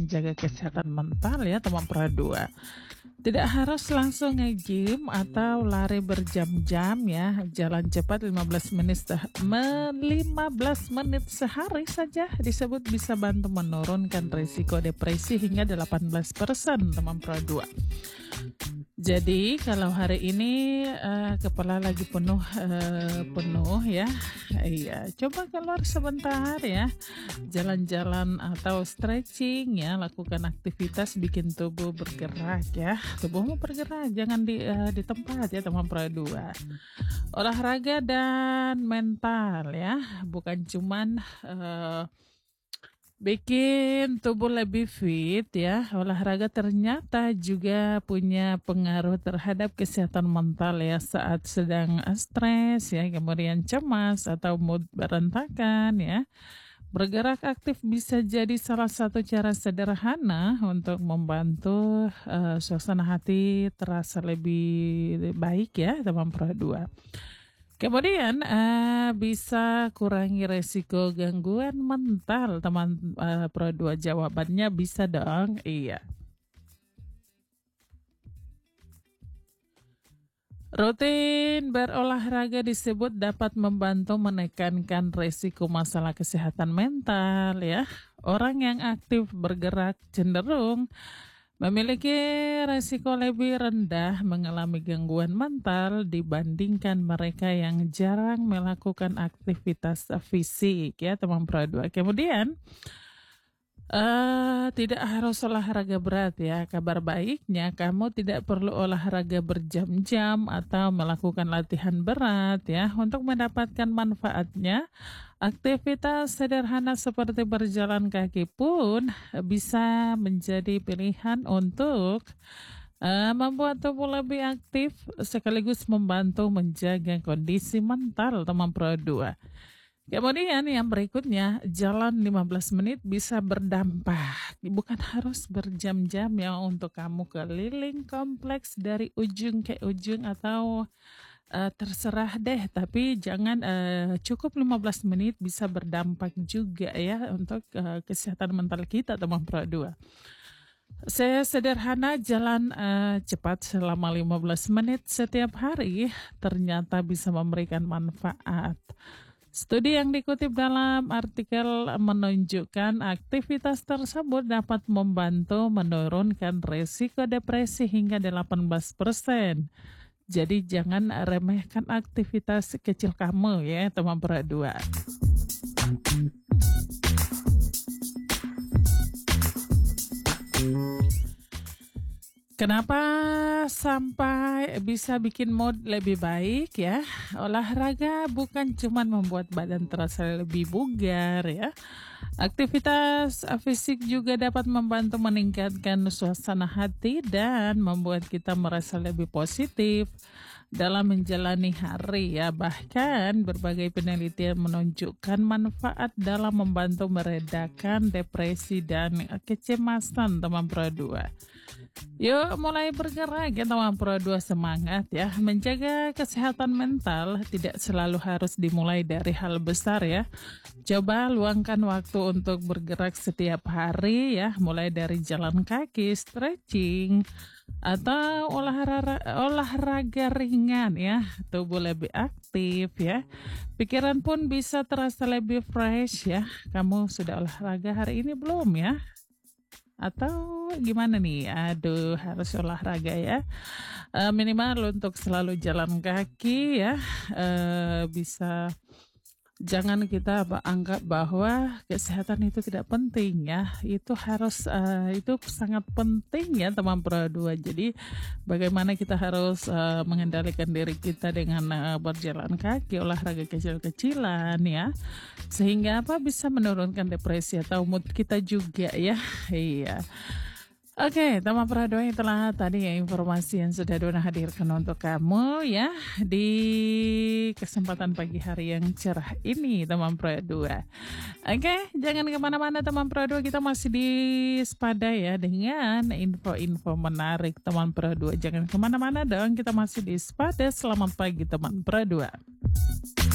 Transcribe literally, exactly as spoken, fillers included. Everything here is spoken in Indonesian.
menjaga kesehatan mental ya teman Pro dua. Tidak harus langsung nge-gym atau lari berjam-jam ya. Jalan cepat lima belas menit seh- me- lima belas menit sehari saja disebut bisa bantu menurunkan risiko depresi hingga delapan belas persen teman Pro dua. Jadi kalau hari ini uh, kepala lagi penuh uh, penuh ya, iya coba keluar sebentar ya, jalan-jalan atau stretching ya, lakukan aktivitas bikin tubuh bergerak ya, tubuhmu bergerak jangan di uh, di tempat ya teman Pro dua. Olahraga dan mental ya, bukan cuman uh, bikin tubuh lebih fit ya, olahraga ternyata juga punya pengaruh terhadap kesehatan mental ya saat sedang stres ya, kemudian cemas atau mood berantakan ya. Bergerak aktif bisa jadi salah satu cara sederhana untuk membantu uh, suasana hati terasa lebih baik ya teman Pro dua. Kemudian uh, bisa kurangi resiko gangguan mental teman uh, Pro dua. Jawabannya bisa dong, iya. Rutin berolahraga disebut dapat membantu menekankan resiko masalah kesehatan mental ya. Orang yang aktif bergerak cenderung memiliki resiko lebih rendah mengalami gangguan mental dibandingkan mereka yang jarang melakukan aktivitas fisik ya teman Pro dua. Kemudian uh, tidak harus olahraga berat ya. Kabar baiknya kamu tidak perlu olahraga berjam-jam atau melakukan latihan berat ya. Untuk mendapatkan manfaatnya, aktivitas sederhana seperti berjalan kaki pun bisa menjadi pilihan untuk uh, membuat tubuh lebih aktif sekaligus membantu menjaga kondisi mental teman Pro dua. Kemudian yang berikutnya, jalan lima belas menit bisa berdampak. Bukan harus berjam-jam ya untuk kamu keliling kompleks dari ujung ke ujung atau uh, terserah deh. Tapi jangan uh, cukup lima belas menit bisa berdampak juga ya untuk uh, kesehatan mental kita teman Pro dua. Saya sederhana jalan uh, cepat selama lima belas menit setiap hari ternyata bisa memberikan manfaat. Studi yang dikutip dalam artikel menunjukkan aktivitas tersebut dapat membantu menurunkan risiko depresi hingga delapan belas persen. Jadi jangan remehkan aktivitas kecil kamu ya teman Pro dua. Kenapa sampai bisa bikin mood lebih baik ya? Olahraga bukan cuma membuat badan terasa lebih bugar ya. Aktivitas fisik juga dapat membantu meningkatkan suasana hati dan membuat kita merasa lebih positif dalam menjalani hari ya. Bahkan berbagai penelitian menunjukkan manfaat dalam membantu meredakan depresi dan kecemasan teman Pro dua. Yuk mulai bergerak ya teman Pro dua, semangat ya. Menjaga kesehatan mental tidak selalu harus dimulai dari hal besar ya. Coba luangkan waktu untuk bergerak setiap hari ya, mulai dari jalan kaki, stretching, atau olahraga, olahraga ringan ya. Tubuh lebih aktif ya. Pikiran pun bisa terasa lebih fresh ya. Kamu sudah olahraga hari ini belum ya? Atau gimana nih? Aduh, harus olahraga ya. E, minimal untuk selalu jalan kaki ya. E, bisa jangan kita anggap bahwa kesehatan itu tidak penting ya. Itu harus uh, itu sangat penting ya teman Pro dua. Jadi bagaimana kita harus uh, mengendalikan diri kita dengan uh, berjalan kaki, olahraga kecil-kecilan ya. Sehingga apa bisa menurunkan depresi atau mood kita juga ya. Iya. Oke, teman Pro dua, itulah tadi ya informasi yang sudah Dona hadirkan untuk kamu ya di kesempatan pagi hari yang cerah ini teman Pro dua. Oke, jangan kemana-mana teman Pro dua, kita masih di Spada ya dengan info-info menarik teman Pro dua. Jangan kemana-mana dong, kita masih di Spada. Selamat pagi teman Pro dua.